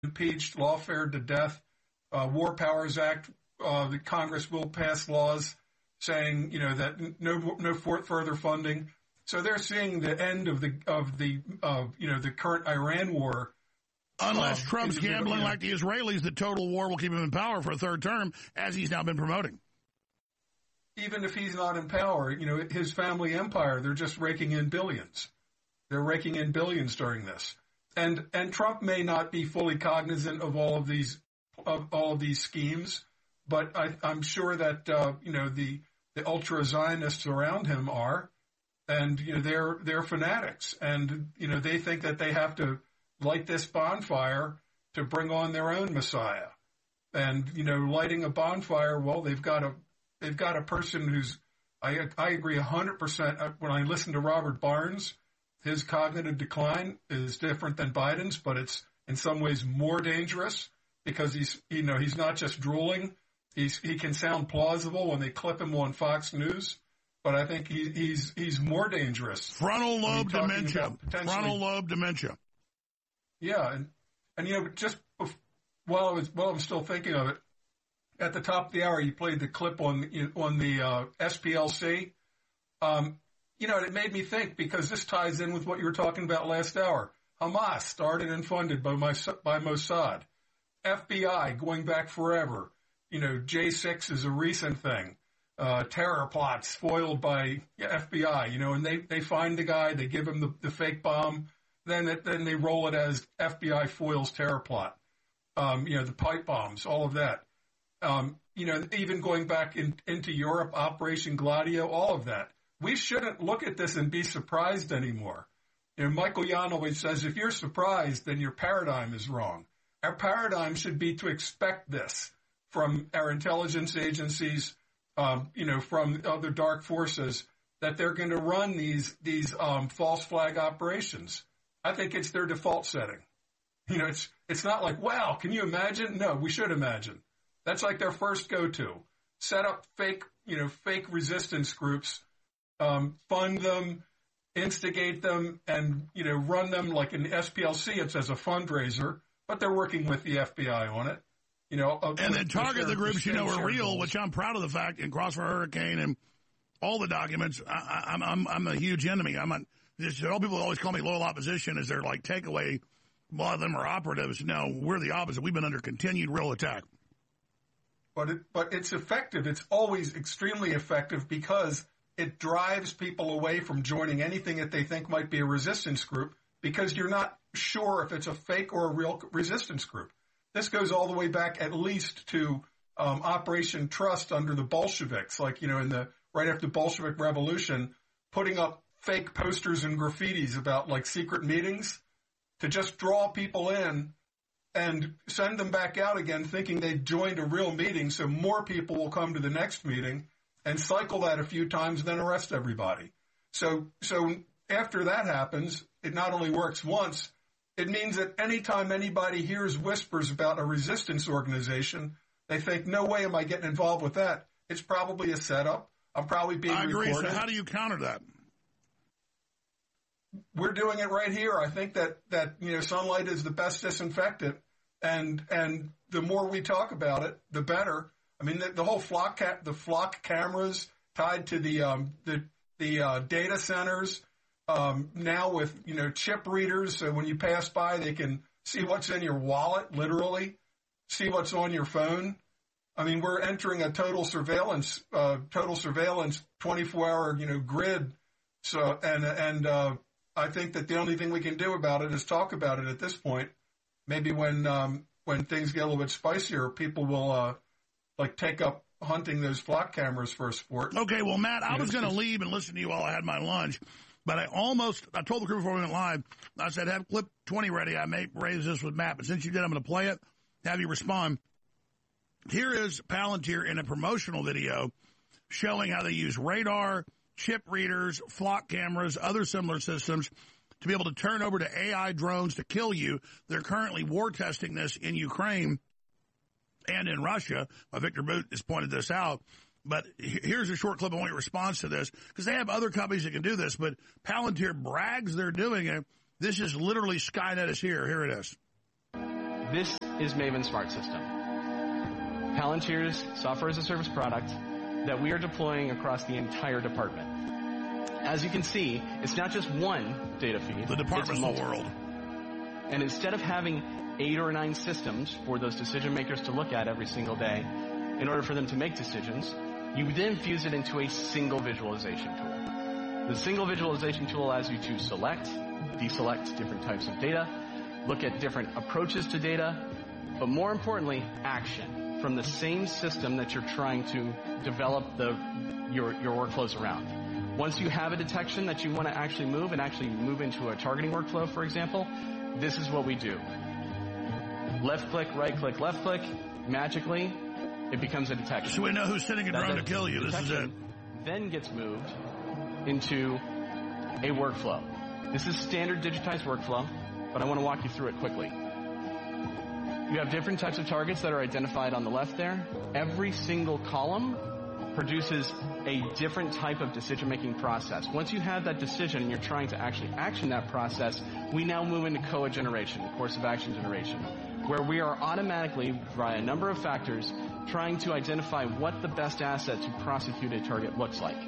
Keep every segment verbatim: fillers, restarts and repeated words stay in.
impeached, lawfared to death. Uh, War Powers Act, uh, the Congress will pass laws saying, you know, that no no further funding. So they're seeing the end of the of the uh, you know the current Iran war. Unless um, Trump's gambling you know, like the Israelis that total war will keep him in power for a third term, as he's now been promoting. Even if he's not in power, you know, his family empire, they're just raking in billions. They're raking in billions during this. And and Trump may not be fully cognizant of all of these of all of these schemes, but I, I'm sure that uh, you know the the ultra Zionists around him are, and you know they're they're fanatics, and you know they think that they have to light this bonfire to bring on their own Messiah, and you know lighting a bonfire. Well, they've got a they've got a person who's I I agree a hundred percent. When I listen to Robert Barnes, his cognitive decline is different than Biden's, but it's in some ways more dangerous because he's, you know, he's not just drooling. He's, he can sound plausible when they clip him on Fox News, but I think he, he's, he's more dangerous. Frontal lobe dementia. Frontal lobe dementia. Yeah. And, and, you know, just while I was, while I'm still thinking of it, at the top of the hour, you played the clip on, on the, uh, S P L C. Um, You know, it made me think because this ties in with what you were talking about last hour. Hamas started and funded by, my, by Mossad. F B I going back forever. You know, J six is a recent thing. Uh, terror plots foiled by F B I, you know, and they, they find the guy, they give him the, the fake bomb, then it, then they roll it as F B I foils terror plot. Um, you know, the pipe bombs, all of that. Um, you know, even going back in, into Europe, Operation Gladio, all of that. We shouldn't look at this and be surprised anymore. You know, Michael Yon always says, if you're surprised, then your paradigm is wrong. Our paradigm should be to expect this from our intelligence agencies, um, you know, from other dark forces, that they're going to run these these um, false flag operations. I think it's their default setting. You know, it's it's not like, wow, can you imagine? No, we should imagine. That's like their first go-to. Set up fake, you know, fake resistance groups. Um, fund them, instigate them, and, you know, run them like in the S P L C. It's as a fundraiser, but they're working with the F B I on it. You know, uh, and with, then target the groups you know are real, goals. Which I'm proud of the fact in Crossfire Hurricane and all the documents. I, I, I'm I'm I'm a huge enemy. I'm not. Just, all people always call me loyal opposition. Is their like takeaway? A lot of them are operatives. No, we're the opposite. We've been under continued real attack. But it, but it's effective. It's always extremely effective because it drives people away from joining anything that they think might be a resistance group because you're not sure if it's a fake or a real resistance group. This goes all the way back at least to um, Operation Trust under the Bolsheviks, like, you know, in the right after the Bolshevik Revolution, putting up fake posters and graffitis about like secret meetings to just draw people in and send them back out again thinking they joined a real meeting so more people will come to the next meeting. And cycle that a few times, then arrest everybody. So, so after that happens, it not only works once, it means that anytime anybody hears whispers about a resistance organization, they think, no way am I getting involved with that. It's probably a setup. I'm probably being I agree. recorded. So how do you counter that? We're doing it right here. I think that, that, you know, sunlight is the best disinfectant. And, and the more we talk about it, the better. I mean, the, the whole flock, ca- the flock cameras tied to the um, the the uh, data centers um, now with you know chip readers, so when you pass by, they can see what's in your wallet, literally, see what's on your phone. I mean, we're entering a total surveillance, uh, total surveillance, twenty-four hour you know grid. So, and and uh, I think that the only thing we can do about it is talk about it at this point. Maybe when um, when things get a little bit spicier, people will. Uh, like take up hunting those flock cameras for a sport. Okay, well, Matt, I was going to leave and listen to you while I had my lunch, but I almost, I told the crew before we went live, I said, have clip twenty ready. I may raise this with Matt, but since you did, I'm going to play it, have you respond. Here is Palantir in a promotional video showing how they use radar, chip readers, flock cameras, other similar systems to be able to turn over to A I drones to kill you. They're currently war testing this in Ukraine and in Russia. Uh, Victor Boot has pointed this out. But here's a short clip. I want your response to this, because they have other companies that can do this, but Palantir brags they're doing it. This is literally Skynet is here. Here it is. This is Maven Smart System, Palantir's software as a service product that we are deploying across the entire department. As you can see, it's not just one data feed. The department's the world. And instead of having eight or nine systems for those decision makers to look at every single day in order for them to make decisions, you then fuse it into a single visualization tool. The single visualization tool allows you to select, deselect different types of data, look at different approaches to data, but more importantly, action from the same system that you're trying to develop the, your, your workflows around. Once you have a detection that you want to actually move and actually move into a targeting workflow, for example, this is what we do. Left click, right click, left click, magically, it becomes a detection. So we know who's sending a drone to kill you. This is it. Then gets moved into a workflow. This is standard digitized workflow, but I want to walk you through it quickly. You have different types of targets that are identified on the left there. Every single column produces a different type of decision-making process. Once you have that decision and you're trying to actually action that process, we now move into C O A generation, course of action generation, where we are automatically, via a number of factors, trying to identify what the best asset to prosecute a target looks like.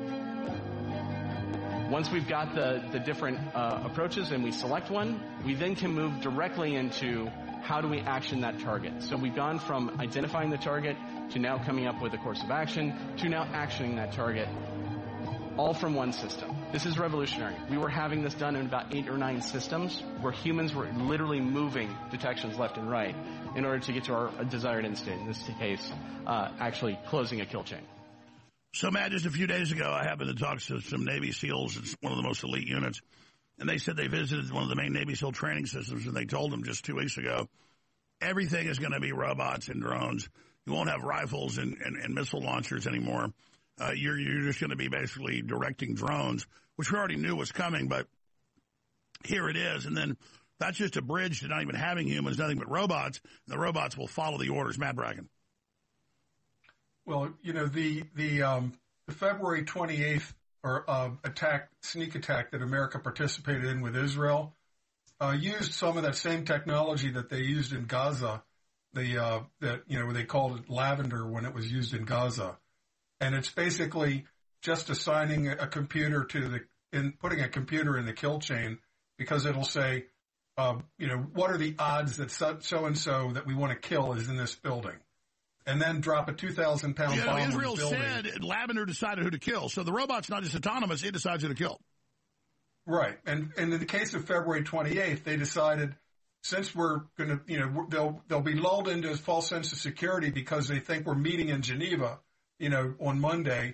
Once we've got the, the different uh, approaches and we select one, we then can move directly into how do we action that target. So we've gone from identifying the target to now coming up with a course of action to now actioning that target, all from one system. This is revolutionary. We were having this done in about eight or nine systems where humans were literally moving detections left and right in order to get to our desired end state, in this case, uh, actually closing a kill chain. So, Matt, just a few days ago, I happened to talk to some Navy SEALs. It's one of the most elite units. And they said they visited one of the main Navy SEAL training systems, and they told them just two weeks ago, everything is going to be robots and drones. You won't have rifles and, and, and missile launchers anymore. Uh, you're, you're just going to be basically directing drones, which we already knew was coming, but here it is. And then that's just a bridge to not even having humans, nothing but robots. And the robots will follow the orders. Matt Bracken. Well, you know, the the, um, the February twenty-eighth or uh, attack, sneak attack that America participated in with Israel uh, used some of that same technology that they used in Gaza. The uh, that you know they called it lavender when it was used in Gaza, and it's basically just assigning a computer to the in putting a computer in the kill chain because it'll say, uh, you know, what are the odds that so and so that we want to kill is in this building. And then drop a two thousand pound yeah, bomb no, Israel on the building. said Lavender decided who to kill. So the robot's not just autonomous, it decides who to kill. Right. And, and in the case of February twenty-eighth, they decided since we're going to, you know, they'll, they'll be lulled into a false sense of security because they think we're meeting in Geneva, you know, on Monday.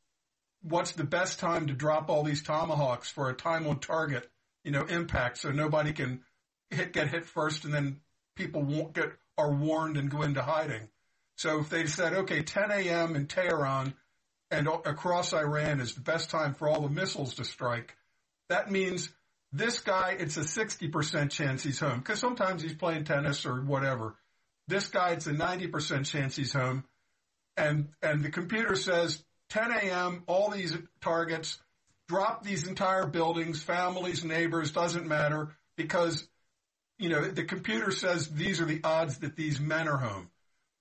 What's the best time to drop all these tomahawks for a time on target, you know, impact so nobody can hit, get hit first and then people won't get, are warned and go into hiding. So if they said, okay, ten a.m. in Tehran and across Iran is the best time for all the missiles to strike, that means this guy, it's a sixty percent chance he's home because sometimes he's playing tennis or whatever. This guy, it's a ninety percent chance he's home. And, and the computer says ten a.m., all these targets, drop these entire buildings, families, neighbors, doesn't matter because, you know, the computer says these are the odds that these men are home.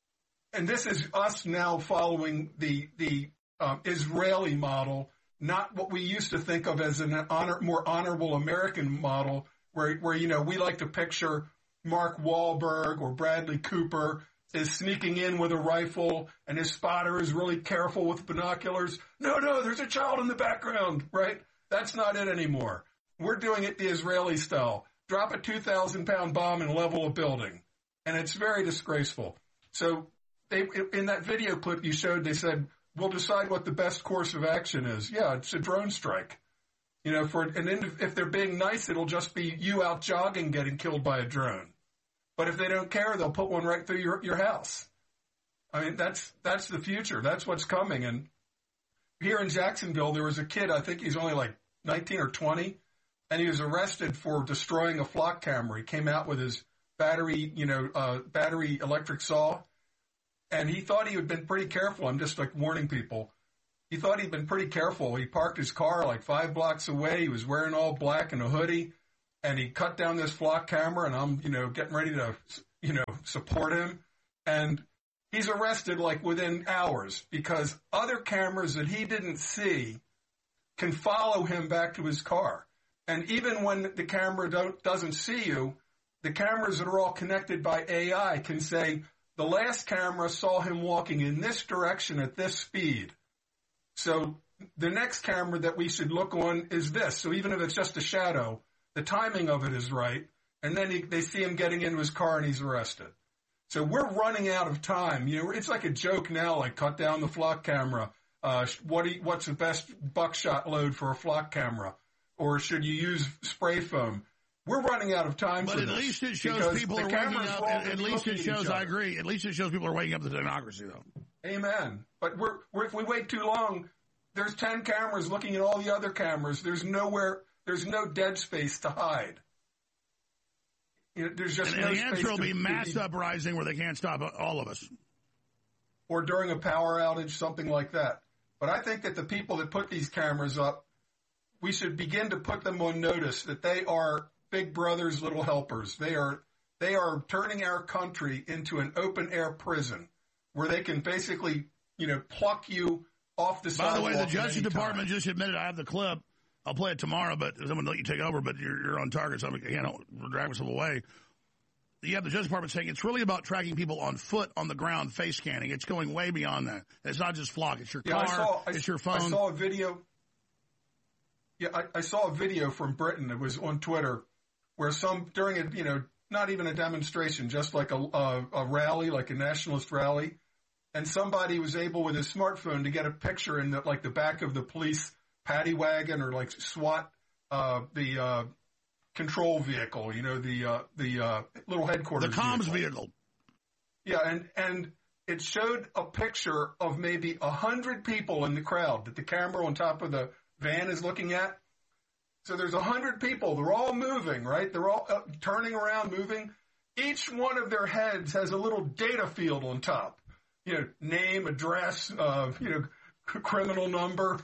And this is us now following the the um, Israeli model, not what we used to think of as an honor, more honorable American model, where where you know we like to picture Mark Wahlberg or Bradley Cooper is sneaking in with a rifle, and his spotter is really careful with binoculars. No, no, there's a child in the background, right? That's not it anymore. We're doing it the Israeli style. Drop a two thousand pound bomb and level a building, and it's very disgraceful. So. They, in that video clip you showed, they said, we'll decide what the best course of action is. Yeah, it's a drone strike. You know, for and if they're being nice, it'll just be you out jogging getting killed by a drone. But if they don't care, they'll put one right through your, your house. I mean, that's that's the future. That's what's coming. And here in Jacksonville, there was a kid, I think he's only like nineteen or twenty, and he was arrested for destroying a flock camera. He came out with his battery, you know, uh, battery electric saw. And he thought he had been pretty careful. I'm just like warning people. He thought he'd been pretty careful. He parked his car like five blocks away. He was wearing all black and a hoodie. And he cut down this flock camera. And I'm, you know, getting ready to you know, support him. And he's arrested like within hours because other cameras that he didn't see can follow him back to his car. And even when the camera don't, doesn't see you, the cameras that are all connected by A I can say, the last camera saw him walking in this direction at this speed. So the next camera that we should look on is this. So even if it's just a shadow, the timing of it is right. And then he, they see him getting into his car and he's arrested. So we're running out of time. You know, it's like a joke now, like cut down the flock camera. Uh, what do you, what's the best buckshot load for a flock camera? Or should you use spray foam? We're running out of time but for at this. But at least it shows people are waking up. At, at least it shows, I agree, at least it shows people are waking up to democracy, though. Amen. But we're, we're if we wait too long, there's ten cameras looking at all the other cameras. There's nowhere, there's no dead space to hide. You know, there's just and no the answer will to, be mass be, uprising where they can't stop all of us. Or during a power outage, something like that. But I think that the people that put these cameras up, we should begin to put them on notice that they are Big Brother's little helpers. They are they are turning our country into an open air prison where they can basically, you know, pluck you off the sidewalk. By the way, the Justice Department time. just admitted, I have the clip. I'll play it tomorrow, but I'm going to let you take over, but you're, you're on target, so I can't drag myself away. You have the Justice Department saying it's really about tracking people on foot, on the ground, face scanning. It's going way beyond that. It's not just flock. It's your yeah, car. I saw, I, it's your phone. I saw a video. Yeah, I, I saw a video from Britain. It was on Twitter where some, during a, you know, not even a demonstration, just like a, a, a rally, like a nationalist rally, and somebody was able with his smartphone to get a picture in the, like the back of the police paddy wagon or like SWAT, uh, the uh, control vehicle, you know, the uh, the uh, little headquarters. The comms vehicle. vehicle. Yeah, and and it showed a picture of maybe a hundred people in the crowd that the camera on top of the van is looking at. So there's a hundred people. They're all moving, right? They're all uh, turning around, moving. Each one of their heads has a little data field on top. You know, name, address, uh, you know, c- criminal number.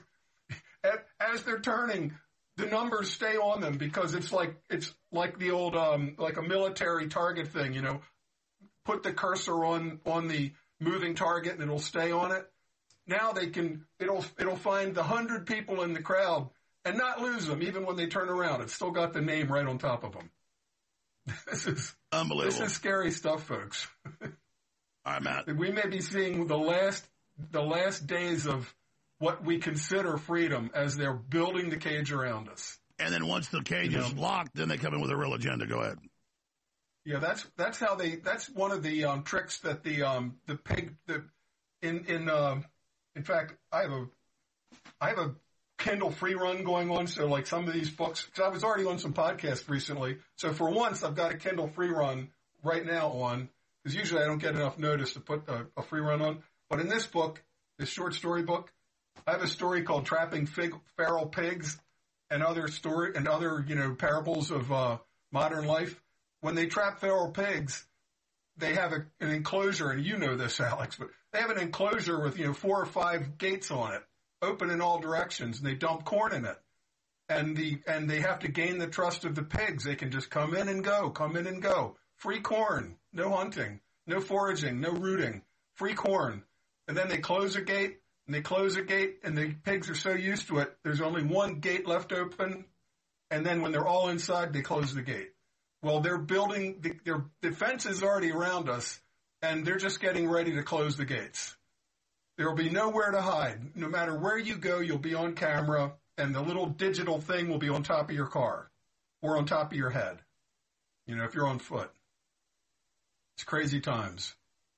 As they're turning, the numbers stay on them because it's like it's like the old um, like a military target thing. You know, put the cursor on on the moving target and it'll stay on it. Now they can it'll it'll find the hundred people in the crowd and not lose them even when they turn around. It's still got the name right on top of them. This is unbelievable. This is scary stuff, folks. All right, Matt. We may be seeing the last the last days of what we consider freedom as they're building the cage around us. And then once the cage you is know? locked, then they come in with a real agenda. Go ahead. Yeah, that's that's how they. That's one of the um, tricks that the um, the pig the in in um, in fact I have a I have a Kindle free run going on. So like some of these books, because I was already on some podcasts recently. So for once, I've got a Kindle free run right now on because usually I don't get enough notice to put a, a free run on. But in this book, this short story book, I have a story called "Trapping Fig, Feral Pigs" and other story and other you know parables of uh, modern life. When they trap feral pigs, they have a, an enclosure, and you know this, Alex, but they have an enclosure with you know four or five gates on it, open in all directions, and they dump corn in it. And the and they have to gain the trust of the pigs. They can just come in and go, come in and go. Free corn, no hunting, no foraging, no rooting, free corn. And then they close a gate, and they close a gate, and the pigs are so used to it, there's only one gate left open. And then when they're all inside, they close the gate. Well, they're building, the, their the fence is already around us, and they're just getting ready to close the gates. There will be nowhere to hide. No matter where you go, you'll be on camera, and the little digital thing will be on top of your car or on top of your head, you know, if you're on foot. It's crazy times.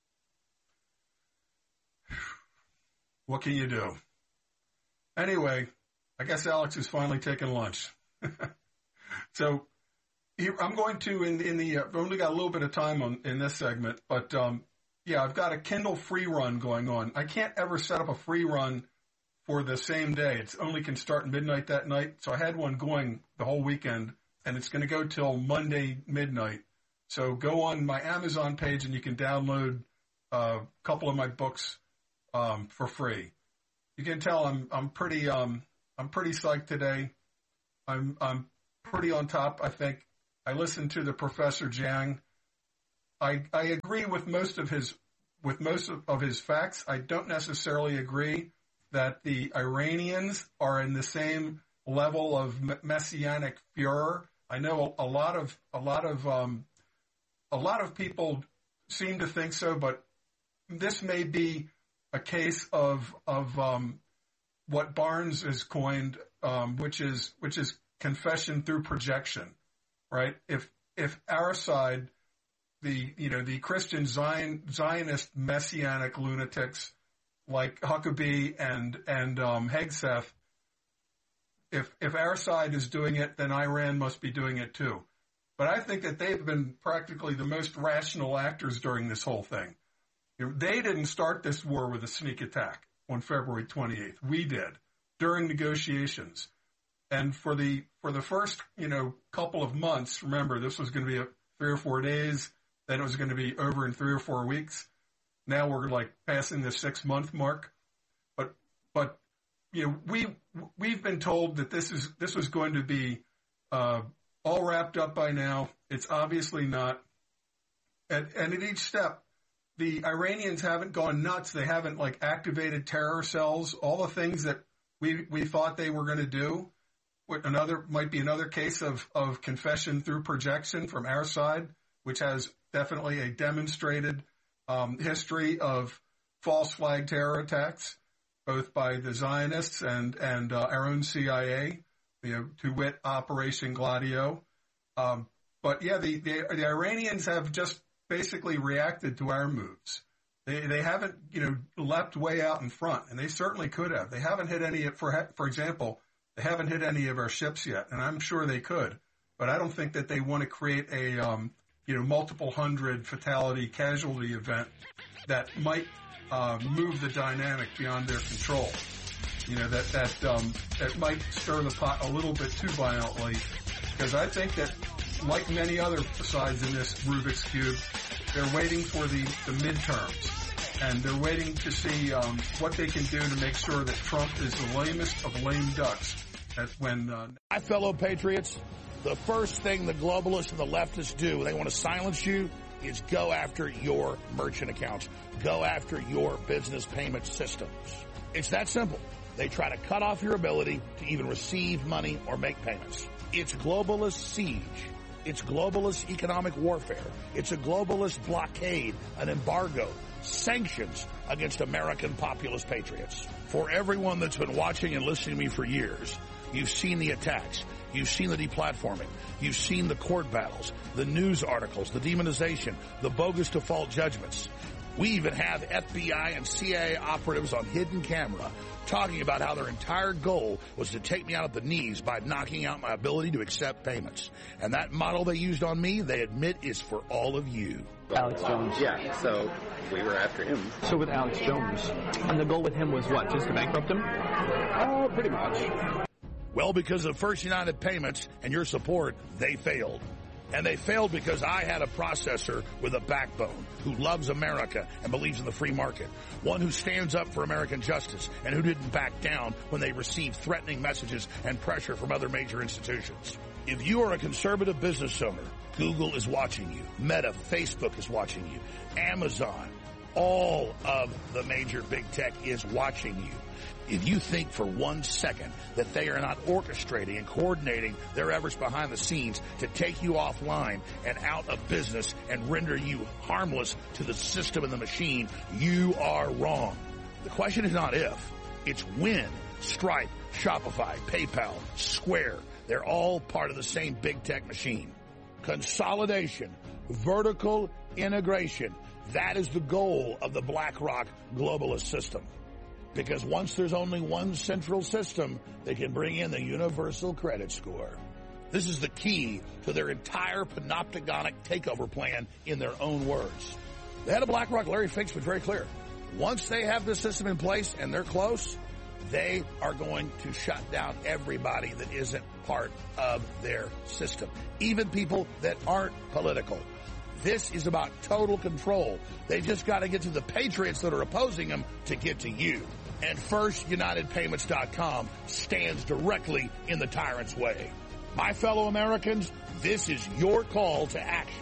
What can you do? Anyway, I guess Alex is finally taking lunch. So here, I'm going to, in, in the, uh, I've only got a little bit of time on in this segment, but um, yeah, I've got a Kindle free run going on. I can't ever set up a free run for the same day. It only can start midnight that night. So I had one going the whole weekend, and it's going to go till Monday midnight. So go on my Amazon page, and you can download uh, a couple of my books um, for free. You can tell I'm I'm pretty um, I'm pretty psyched today. I'm I'm pretty on top, I think. I listened to the Professor Jiang I, I agree with most of his with most of, of his facts. I don't necessarily agree that the Iranians are in the same level of messianic furor. I know a, a lot of a lot of um, a lot of people seem to think so, but this may be a case of of um, what Barnes has coined, um, which is which is confession through projection, right? If if our side, the you know the Christian Zion, Zionist messianic lunatics like Huckabee and and um, Hegseth, if if our side is doing it, then Iran must be doing it too. But I think that they've been practically the most rational actors during this whole thing. You know, they didn't start this war with a sneak attack on February twenty-eighth. We did during negotiations. And for the for the first, you know, couple of months, remember, this was going to be a three or four days, then it was going to be over in three or four weeks. Now we're like passing the six month mark. But but you know, we we've been told that this is this was going to be uh, all wrapped up by now. It's obviously not. And, and at each step, the Iranians haven't gone nuts. They haven't like activated terror cells. All the things that we we thought they were going to do. Another might be another case of of confession through projection from our side, which has definitely a demonstrated um, history of false flag terror attacks, both by the Zionists and and uh, our own C I A, you know, to wit Operation Gladio. Um, but yeah, the, the the Iranians have just basically reacted to our moves. They they haven't, you know, leapt way out in front, and they certainly could have. They haven't hit any, for for example, they haven't hit any of our ships yet, and I'm sure they could. But I don't think that they want to create a, um, you know, multiple hundred fatality casualty event that might uh, move the dynamic beyond their control. You know, that that um, that might stir the pot a little bit too violently, because I think that, like many other sides in this Rubik's Cube, they're waiting for the, the midterms. And they're waiting to see um, what they can do to make sure that Trump is the lamest of lame ducks. That's when... Uh, My fellow patriots, the first thing the globalists and the leftists do when they want to silence you is go after your merchant accounts. Go after your business payment systems. It's that simple. They try to cut off your ability to even receive money or make payments. It's globalist siege. It's globalist economic warfare. It's a globalist blockade, an embargo, sanctions against American populist patriots. For everyone that's been watching and listening to me for years, you've seen the attacks. You've seen the deplatforming. You've seen the court battles, the news articles, the demonization, the bogus default judgments. We even have F B I and C I A operatives on hidden camera talking about how their entire goal was to take me out at the knees by knocking out my ability to accept payments. And that model they used on me, they admit, is for all of you. Alex Jones. Yeah, so we were after him. So with Alex Jones, and the goal with him was what, just to bankrupt him? Oh, pretty much. Well, because of First United Payments and your support, they failed. And they failed because I had a processor with a backbone who loves America and believes in the free market. One who stands up for American justice and who didn't back down when they received threatening messages and pressure from other major institutions. If you are a conservative business owner, Google is watching you. Meta, Facebook is watching you. Amazon, all of the major big tech is watching you. If you think for one second that they are not orchestrating and coordinating their efforts behind the scenes to take you offline and out of business and render you harmless to the system and the machine, you are wrong. The question is not if, it's when. Stripe, Shopify, PayPal, Square, they're all part of the same big tech machine. Consolidation, vertical integration, that is the goal of the BlackRock globalist system. Because once there's only one central system, they can bring in the universal credit score. This is the key to their entire panopticonic takeover plan in their own words. The head of BlackRock, Larry Fink, was very clear. Once they have this system in place and they're close, they are going to shut down everybody that isn't part of their system, even people that aren't political. This is about total control. They just got to get to the patriots that are opposing them to get to you. And First United Payments dot com stands directly in the tyrant's way. My fellow Americans, this is your call to action.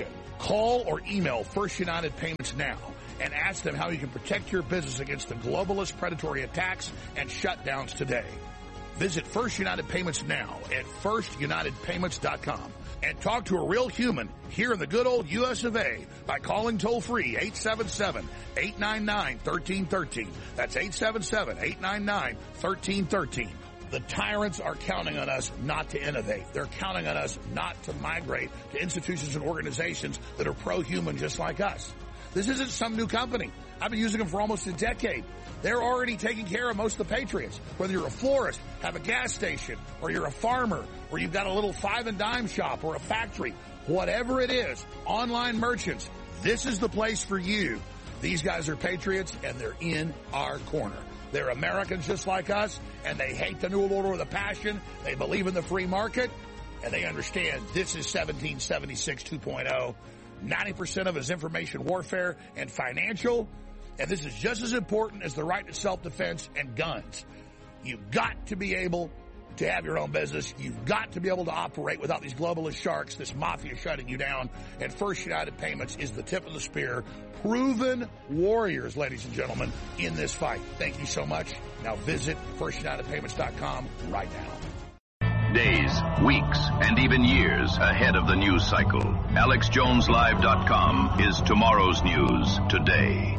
Call or email First United Payments now and ask them how you can protect your business against the globalist predatory attacks and shutdowns today. Visit First United Payments now at first united payments dot com and talk to a real human here in the good old U S of A by calling toll-free eight seven seven, eight nine nine, one three one three. That's eight seven seven, eight nine nine, one three one three. The tyrants are counting on us not to innovate. They're counting on us not to migrate to institutions and organizations that are pro-human just like us. This isn't some new company. I've been using them for almost a decade. They're already taking care of most of the patriots. Whether you're a florist, have a gas station, or you're a farmer, or you've got a little five and dime shop or a factory, whatever it is, online merchants, this is the place for you. These guys are patriots and they're in our corner. They're Americans just like us, and they hate the New World Order with a passion. They believe in the free market, and they understand this is seventeen seventy-six two point oh. ninety percent of it is information warfare and financial, and this is just as important as the right to self-defense and guns. You've got to be able to have your own business. You've got to be able to operate without these globalist sharks, this mafia shutting you down, and First United Payments is the tip of the spear. Proven warriors, ladies and gentlemen, in this fight. Thank you so much. Now visit first united payments dot com right now. Days, weeks, and even years ahead of the news cycle. alex jones live dot com is tomorrow's news today.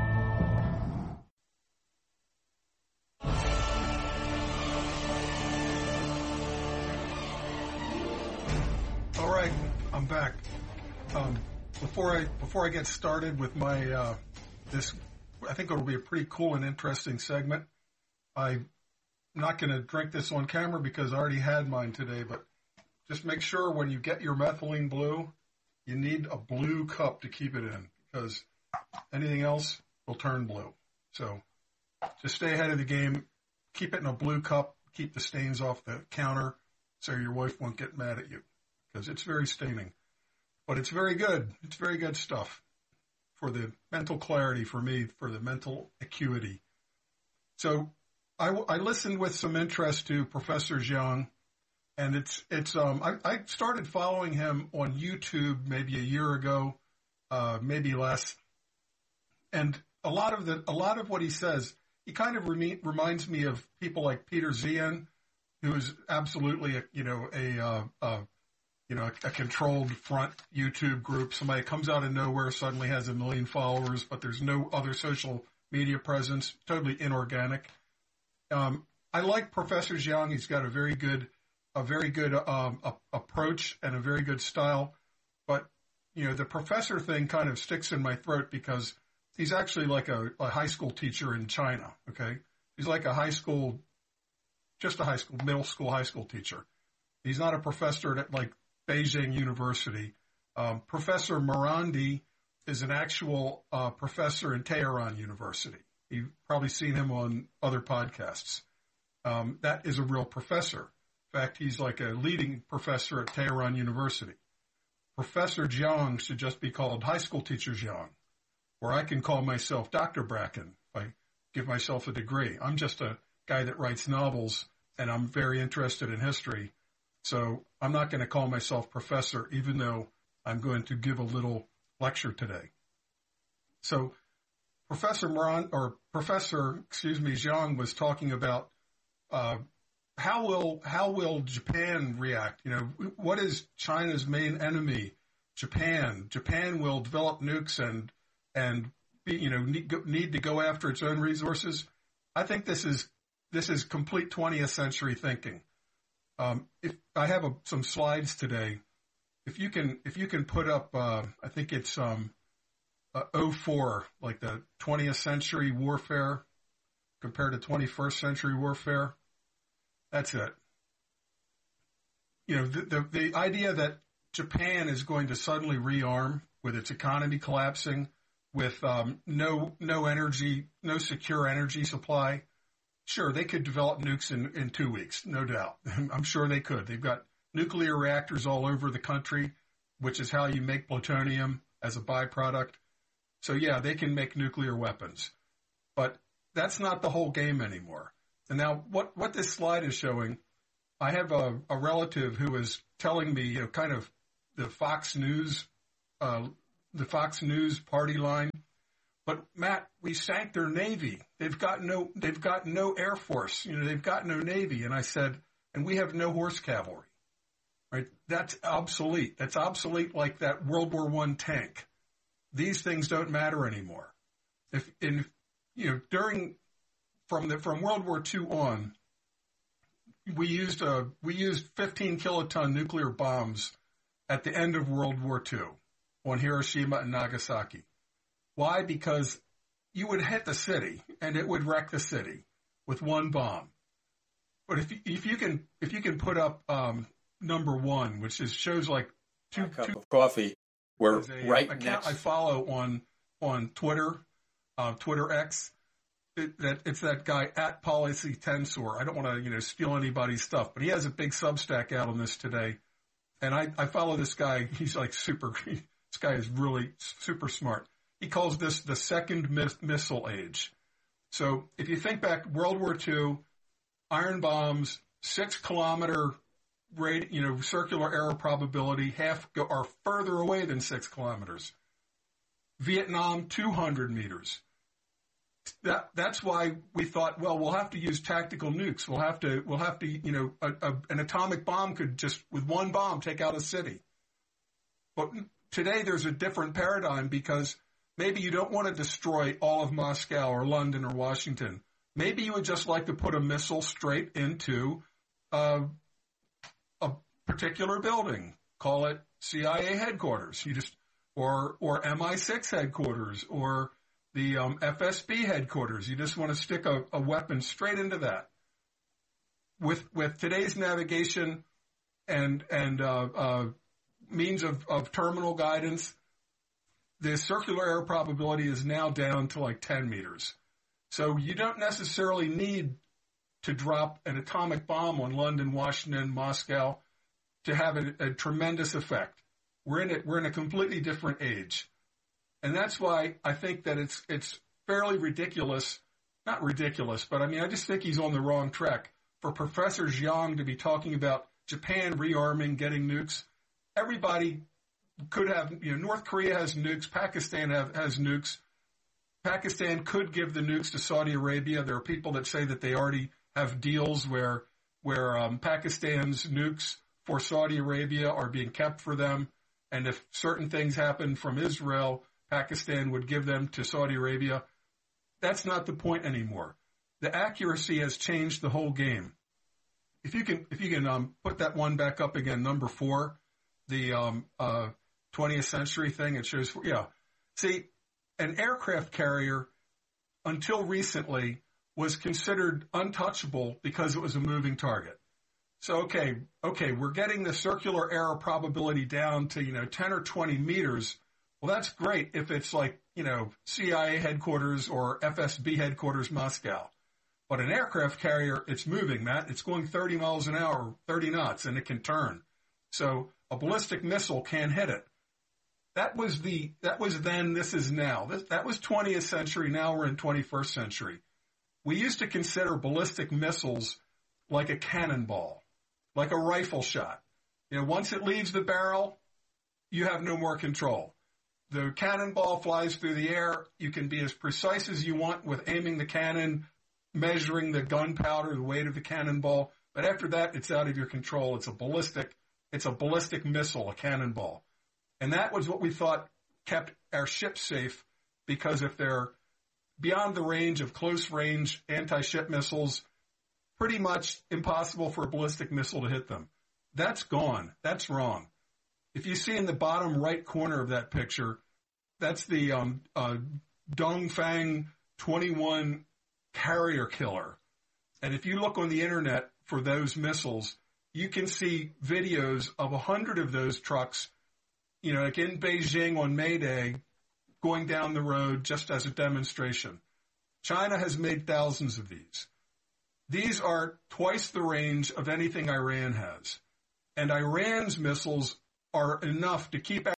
All right, I'm back. Um, before I before I get started with my uh, this, I think it'll be a pretty cool and interesting segment. I'm not going to drink this on camera because I already had mine today, but just make sure when you get your methylene blue, you need a blue cup to keep it in because anything else will turn blue. So just stay ahead of the game. Keep it in a blue cup. Keep the stains off the counter so your wife won't get mad at you because it's very staining. But it's very good. It's very good stuff for the mental clarity for me, for the mental acuity. So I, I listened with some interest to Professor Jiang, and it's it's um I, I started following him on YouTube maybe a year ago, uh, maybe less, and a lot of the a lot of what he says, he kind of remi- reminds me of people like Peter Zien, who is absolutely a, you know a uh, uh, you know a, a controlled front YouTube group. Somebody comes out of nowhere, suddenly has a million followers, but there's no other social media presence, totally inorganic. Um, I like Professor Jiang. He's got a very good, a very good um, a, approach and a very good style. But you know, the professor thing kind of sticks in my throat because he's actually like a, a high school teacher in China. Okay, he's like a high school, just a high school, middle school, high school teacher. He's not a professor at like Beijing University. Um, Professor Marandi is an actual uh, professor in Tehran University. You've probably seen him on other podcasts. Um, that is a real professor. In fact, he's like a leading professor at Tehran University. Professor Jiang should just be called High School Teacher Jiang, or I can call myself Doctor Bracken if I give myself a degree. I'm just a guy that writes novels, and I'm very interested in history. So I'm not going to call myself professor, even though I'm going to give a little lecture today. So Professor Moran, or Professor, excuse me, Jiang was talking about uh, how will how will Japan react? You know, what is China's main enemy? Japan. Japan will develop nukes and and be, you know need, need to go after its own resources. I think this is this is complete twentieth century thinking. Um, if I have a, some slides today, if you can if you can put up, uh, I think it's um. Uh, oh four, like the twentieth century warfare compared to twenty-first century warfare. That's it. You know, the, the, the idea that Japan is going to suddenly rearm with its economy collapsing, with um, no no energy, no secure energy supply. Sure, they could develop nukes in, in two weeks, no doubt. I'm sure they could. They've got nuclear reactors all over the country, which is how you make plutonium as a byproduct. So, yeah, they can make nuclear weapons. But that's not the whole game anymore. And now what, what this slide is showing, I have a, a relative who is telling me, you know, kind of the Fox News uh, the Fox News party line. But Matt, we sank their Navy. They've got no, they've got no Air Force. You know, they've got no Navy. And I said, and we have no horse cavalry. Right? That's obsolete. That's obsolete like that World War One tank. These things don't matter anymore. If in, you know, during from the from World War Two on, we used a we used fifteen kiloton nuclear bombs at the end of World War Two on Hiroshima and Nagasaki. Why? Because you would hit the city and it would wreck the city with one bomb. But if you, if you can if you can put up um, number one, which is shows like two a cup two of coffee, we're a, right account next. I follow on on Twitter, uh, Twitter X. It, that it's that guy at Policy Tensor. I don't want to you know steal anybody's stuff, but he has a big Substack out on this today, and I, I follow this guy. He's like super. This guy is really super smart. He calls this the second miss, missile age. So if you think back, World War Two, iron bombs, six kilometer rate, you know, circular error probability, half go, are further away than six kilometers. Vietnam, two hundred meters. That that's why we thought, well, we'll have to use tactical nukes. We'll have to, we'll have to, you know, a, a, an atomic bomb could just with one bomb take out a city. But today there's a different paradigm because maybe you don't want to destroy all of Moscow or London or Washington. Maybe you would just like to put a missile straight into uh, a particular building. Call it C I A headquarters. You just or or M I six headquarters or the um, F S B headquarters. You just want to stick a, a weapon straight into that. With with today's navigation and and uh, uh, means of, of terminal guidance, the circular error probability is now down to like ten meters. So you don't necessarily need to drop an atomic bomb on London, Washington, Moscow to have a, a tremendous effect. We're in it. We're in a completely different age. And that's why I think that it's it's fairly ridiculous, not ridiculous, but I mean, I just think he's on the wrong track. For Professor Jiang to be talking about Japan rearming, getting nukes, everybody could have, you know, North Korea has nukes, Pakistan have, has nukes. Pakistan could give the nukes to Saudi Arabia. There are people that say that they already have deals where where um, Pakistan's nukes for Saudi Arabia are being kept for them. And if certain things happen from Israel, Pakistan would give them to Saudi Arabia. That's not the point anymore. The accuracy has changed the whole game. If you can, if you can um, put that one back up again, number four, the um, uh, twentieth century thing, it shows, yeah. See, an aircraft carrier, until recently, was considered untouchable because it was a moving target. So, okay, okay, we're getting the circular error probability down to, you know, ten or twenty meters. Well, that's great if it's like, you know, C I A headquarters or F S B headquarters, Moscow. But an aircraft carrier, it's moving, Matt. It's going thirty miles an hour, thirty knots, and it can turn. So a ballistic missile can't hit it. That was the, that was then, this is now. This, that was twentieth century. Now we're in twenty-first century. We used to consider ballistic missiles like a cannonball, like a rifle shot. You know, once it leaves the barrel, you have no more control. The cannonball flies through the air. You can be as precise as you want with aiming the cannon, measuring the gunpowder, the weight of the cannonball. But after that, it's out of your control. It's a ballistic, it's a ballistic missile, a cannonball. And that was what we thought kept our ships safe, because if they're beyond the range of close-range anti-ship missiles, pretty much impossible for a ballistic missile to hit them. That's gone. That's wrong. If you see in the bottom right corner of that picture, that's the um, uh, Dongfang twenty-one carrier killer. And if you look on the internet for those missiles, you can see videos of a hundred of those trucks, you know, like in Beijing on May Day, going down the road just as a demonstration. China has made thousands of these. These are twice the range of anything Iran has. And Iran's missiles are enough to keep